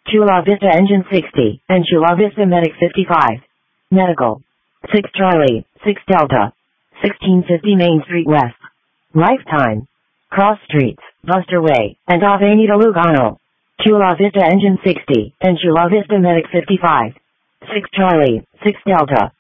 Chula Vista Engine 60, and Chula Vista Medic 55. Medical. 6 Charlie, 6 Delta. 1650 Main Street West. Lifetime. Cross Streets, Buster Way, and Avenida Lugano. Chula Vista Engine 60, and Chula Vista Medic 55. 6 Charlie, 6 Delta.